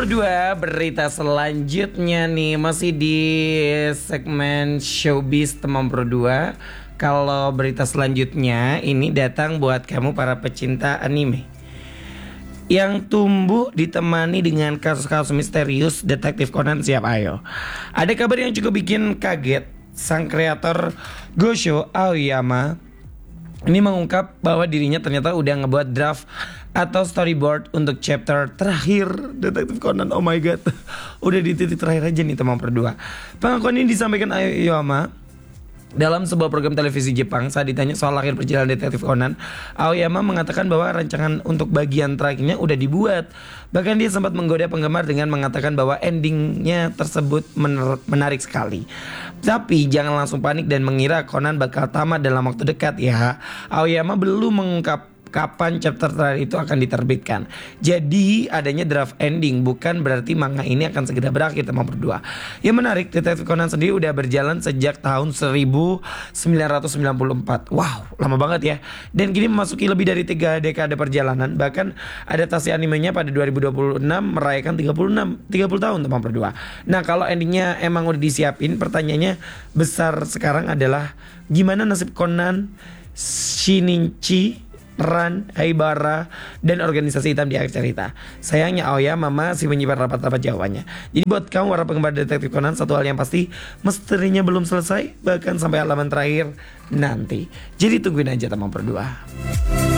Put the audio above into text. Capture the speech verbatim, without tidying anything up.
Nomor dua, berita selanjutnya nih masih di segmen showbiz teman Pro dua. Kalau berita selanjutnya ini datang buat kamu para pecinta anime yang tumbuh ditemani dengan kasus-kasus misterius. Detektif Conan siap ayo. Ada kabar yang cukup bikin kaget. Sang kreator Gosho Aoyama ini mengungkap bahwa dirinya ternyata udah ngebuat draft atau storyboard untuk chapter terakhir Detektif Conan. Oh my god, udah di titik terakhir aja nih teman berdua. Pengakuan ini disampaikan Aoyama dalam sebuah program televisi Jepang saat ditanya soal akhir perjalanan Detektif Conan. Aoyama mengatakan bahwa rancangan untuk bagian terakhirnya udah dibuat. Bahkan dia sempat menggoda penggemar dengan mengatakan bahwa endingnya tersebut mener- menarik sekali. Tapi jangan langsung panik dan mengira Conan bakal tamat dalam waktu dekat ya. Aoyama belum mengungkap kapan chapter terakhir itu akan diterbitkan. Jadi adanya draft ending bukan berarti manga ini akan segera berakhir teman berdua. Yang menarik, Detektif Conan sendiri udah berjalan sejak tahun seribu sembilan ratus sembilan puluh empat. Wow, lama banget ya. Dan kini memasuki lebih dari tiga dekade perjalanan. Bahkan adaptasi animenya pada dua ribu dua puluh enam merayakan tiga puluh enam tiga puluh tahun teman berdua. Nah, kalau endingnya emang udah disiapin, pertanyaannya besar sekarang adalah gimana nasib Conan, Shinichi, Ran, Haibara, dan organisasi hitam di akhir cerita. Sayangnya Aoyama masih menyimpan rapat-rapat jawabannya. Jadi buat kamu para penggemar Detektif Conan, satu hal yang pasti, misterinya belum selesai, bahkan sampai halaman terakhir nanti. Jadi tungguin aja teman berdua.